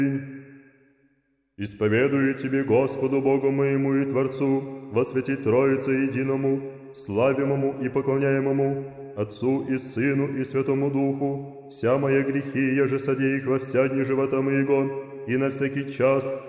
Исповедую Тебе, Господу Богу моему и Творцу, во святи Троице единому, славимому и поклоняемому, Отцу и Сыну и Святому Духу, вся моя грехи, я же содей их во вся дни живота моего, и на всякий час,